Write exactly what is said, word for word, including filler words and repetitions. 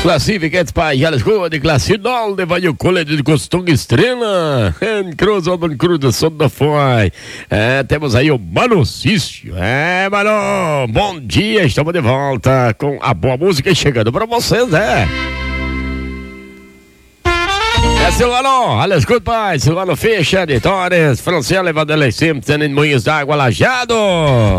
Classificados para alles gut, die Klasse nol, vai o colete de Costung Estrela, em Cruz, Alban Cruz do Som da Foi. É, temos aí o Mano Cício. É, Mano, bom dia, estamos de volta com a boa música chegando para vocês, né? É, Silvano, alles gut, pai, Silvano Fischer, de Torres, Franciele Vanderlei Simpson, em Moinhos d'Água, Lajado.